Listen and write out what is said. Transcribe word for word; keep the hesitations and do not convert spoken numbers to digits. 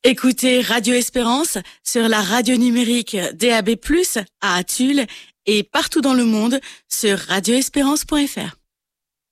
Écoutez Radio Espérance sur la radio numérique D A B plus, à Tulle et partout dans le monde sur radio espérance point f r.